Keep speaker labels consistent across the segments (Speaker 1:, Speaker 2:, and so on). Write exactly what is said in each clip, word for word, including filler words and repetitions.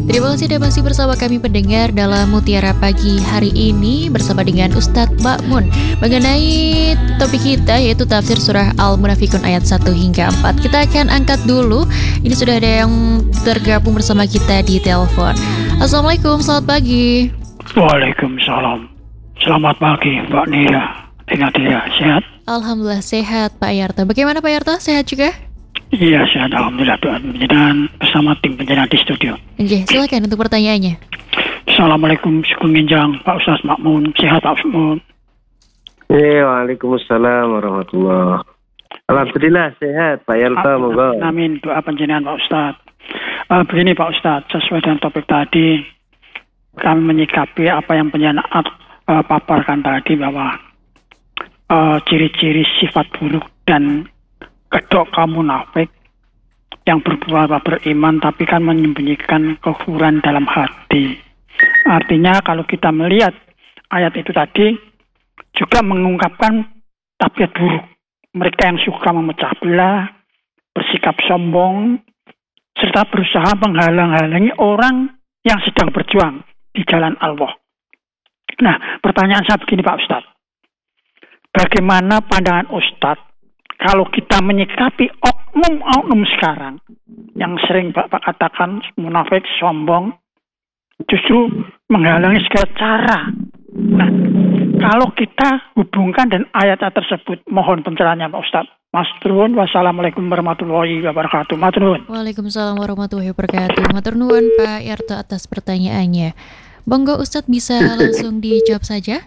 Speaker 1: Terima kasih sudah masih bersama kami pendengar dalam Mutiara Pagi hari ini bersama dengan Ustadz Ma'mun mengenai topik kita yaitu tafsir surah Al-Munafikun ayat satu hingga empat. Kita akan angkat dulu. Ini sudah ada yang tergabung bersama kita di telepon. Assalamualaikum, selamat pagi.
Speaker 2: Waalaikumsalam. Selamat pagi Mbak Nia. Tina-tina sehat?
Speaker 1: Alhamdulillah sehat Pak Yarto. Bagaimana Pak Yarto? Sehat juga?
Speaker 2: Iya sehat, alhamdulillah. Doa penjenengan bersama tim penjenengan di studio.
Speaker 1: Oke, silakan untuk pertanyaannya.
Speaker 2: Assalamualaikum, Sugeng Minjang, Pak Ustaz Ma'mun. Sehat Pak Ma'mun?
Speaker 3: Iya, waalaikumsalam warahmatullah. Alhamdulillah sehat Pak Yarto, monggo.
Speaker 2: Amin, doa penjenengan Pak Ustaz. Uh, begini Pak Ustaz, sesuai dengan topik tadi, kami menyikapi apa yang penjenengan uh, paparkan tadi bahwa uh, ciri-ciri sifat buruk dan kedok kamu munafik yang berpura-pura beriman tapi kan menyembunyikan kekufuran dalam hati. Artinya kalau kita melihat ayat itu tadi juga mengungkapkan tabiat buruk mereka yang suka memecah belah, bersikap sombong, serta berusaha menghalang-halangi orang yang sedang berjuang di jalan Allah. Nah, pertanyaan saya begini Pak Ustadz, bagaimana pandangan Ustadz kalau kita menyikapi oknum-oknum sekarang yang sering Bapak katakan munafik, sombong, justru menghalangi segala cara. Nah, kalau kita hubungkan dan ayat-ayat tersebut, mohon pencerahannya Pak Ustaz. Mas Turun, wassalamualaikum warahmatullahi wabarakatuh. Mas Turun.
Speaker 1: Waalaikumsalam warahmatullahi wabarakatuh. Matur nuwun Pak Yarto atas pertanyaannya. Monggo Ustadz bisa langsung dijawab saja.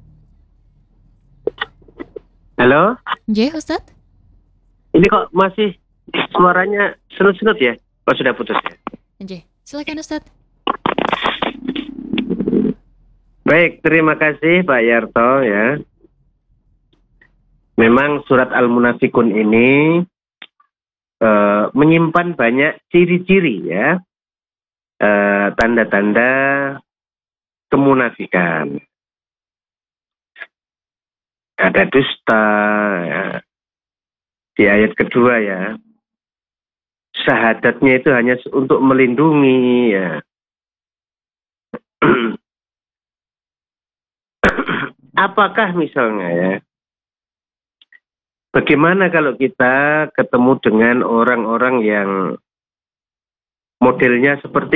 Speaker 3: Halo?
Speaker 1: Nggih, Ustadz?
Speaker 3: Ini kok masih suaranya senut-senut ya? Oh sudah putus ya?
Speaker 1: Nggih, silakan Ustadz.
Speaker 3: Baik, terima kasih Pak Yarto ya. Memang surat Al-Munafikun ini uh, menyimpan banyak ciri-ciri ya, uh, tanda-tanda kemunafikan. Ada dusta ya. Di ayat kedua ya, syahadatnya itu hanya untuk melindungi ya. Apakah misalnya ya, bagaimana kalau kita ketemu dengan orang-orang yang modelnya seperti